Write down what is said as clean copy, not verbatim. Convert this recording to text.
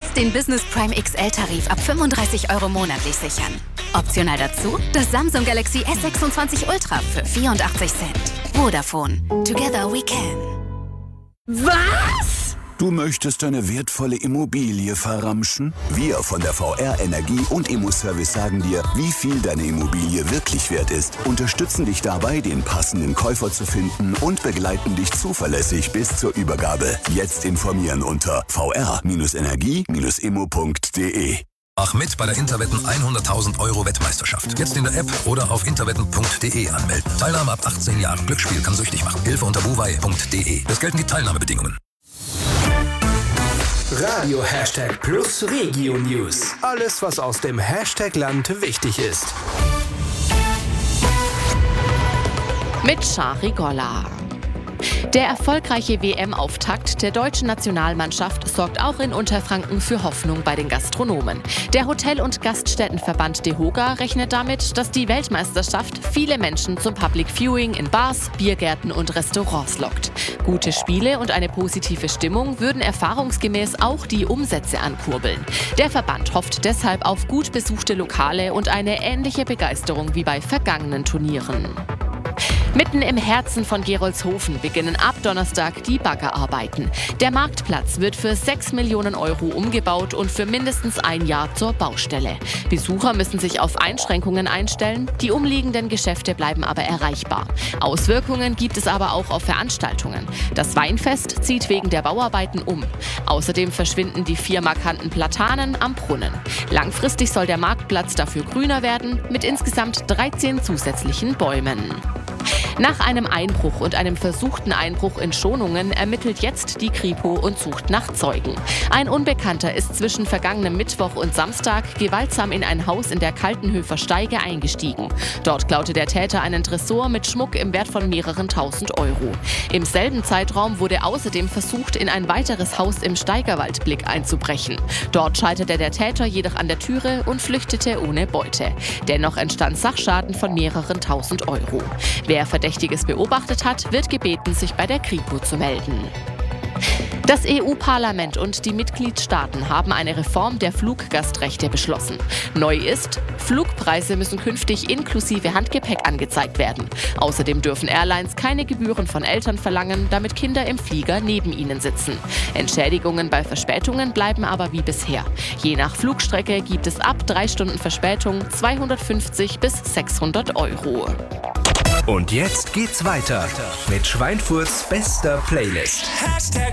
Jetzt den Business Prime XL-Tarif ab 35 € monatlich sichern. Optional dazu das Samsung Galaxy S26 Ultra für 84 Cent. Vodafone. Together we can. Was? Du möchtest deine wertvolle Immobilie verramschen? Wir von der VR Energie und Immoservice sagen dir, wie viel deine Immobilie wirklich wert ist, unterstützen dich dabei, den passenden Käufer zu finden und begleiten dich zuverlässig bis zur Übergabe. Jetzt informieren unter vr-energie-immo.de. Mach mit bei der Interwetten 100.000 € Wettmeisterschaft. Jetzt in der App oder auf interwetten.de anmelden. Teilnahme ab 18 Jahren. Glücksspiel kann süchtig machen. Hilfe unter buwei.de. Es gelten die Teilnahmebedingungen. Radio #+ Regio News. Alles, was aus dem Hashtag-Land wichtig ist. Mit Shari Golla. Der erfolgreiche WM-Auftakt der deutschen Nationalmannschaft sorgt auch in Unterfranken für Hoffnung bei den Gastronomen. Der Hotel- und Gaststättenverband DEHOGA rechnet damit, dass die Weltmeisterschaft viele Menschen zum Public Viewing in Bars, Biergärten und Restaurants lockt. Gute Spiele und eine positive Stimmung würden erfahrungsgemäß auch die Umsätze ankurbeln. Der Verband hofft deshalb auf gut besuchte Lokale und eine ähnliche Begeisterung wie bei vergangenen Turnieren. Mitten im Herzen von Gerolzhofen beginnen ab Donnerstag die Baggerarbeiten. Der Marktplatz wird für 6 Millionen € umgebaut und für mindestens ein Jahr zur Baustelle. Besucher müssen sich auf Einschränkungen einstellen, die umliegenden Geschäfte bleiben aber erreichbar. Auswirkungen gibt es aber auch auf Veranstaltungen. Das Weinfest zieht wegen der Bauarbeiten um. Außerdem verschwinden die 4 markanten Platanen am Brunnen. Langfristig soll der Marktplatz dafür grüner werden, mit insgesamt 13 zusätzlichen Bäumen. Nach einem Einbruch und einem versuchten Einbruch in Schonungen ermittelt jetzt die Kripo und sucht nach Zeugen. Ein Unbekannter ist zwischen vergangenem Mittwoch und Samstag gewaltsam in ein Haus in der Kaltenhöfer Steige eingestiegen. Dort klaute der Täter einen Tresor mit Schmuck im Wert von mehreren tausend €. Im selben Zeitraum wurde außerdem versucht, in ein weiteres Haus im Steigerwaldblick einzubrechen. Dort scheiterte der Täter jedoch an der Türe und flüchtete ohne Beute. Dennoch entstand Sachschaden von mehreren tausend €. Wer Verdächtiges beobachtet hat, wird gebeten, sich bei der Kripo zu melden. Das EU-Parlament und die Mitgliedstaaten haben eine Reform der Fluggastrechte beschlossen. Neu ist, Flugpreise müssen künftig inklusive Handgepäck angezeigt werden. Außerdem dürfen Airlines keine Gebühren von Eltern verlangen, damit Kinder im Flieger neben ihnen sitzen. Entschädigungen bei Verspätungen bleiben aber wie bisher. Je nach Flugstrecke gibt es ab 3 Stunden Verspätung 250 bis 600 €. Und jetzt geht's weiter mit Schweinfurts bester Playlist.